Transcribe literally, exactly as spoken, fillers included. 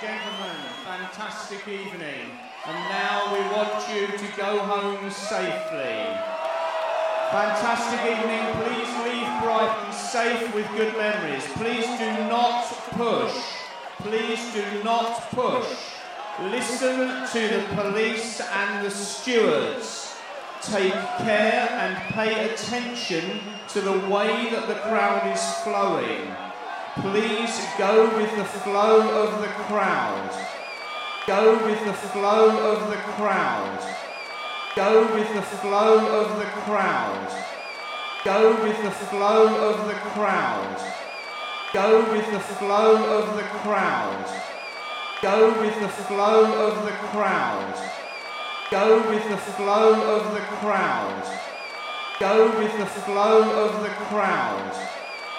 gentlemen, fantastic evening. And now we want you to go home safely. Fantastic evening. Please leave Brighton safe with good memories. Please do not push. Please do not push. Listen to the police and the stewards. Take care and pay attention to the way that the crowd is flowing. Please go with the flow of the crowd. Go with the flow of the crowd. Go with the flow of the crowd. Go with the flow of the crowd. Go with the flow of the crowd. Go with the flow of the crowd. Go with the flow of the crowd. Go with the flow of the crowd.